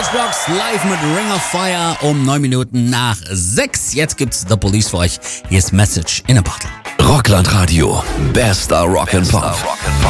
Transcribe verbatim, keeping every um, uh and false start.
Matchbox live mit Ring of Fire um neun Minuten nach sechs. Jetzt gibt's The Police für euch. Hier ist Message in a Bottle. Rockland Radio. Bester Rock'n'Pop.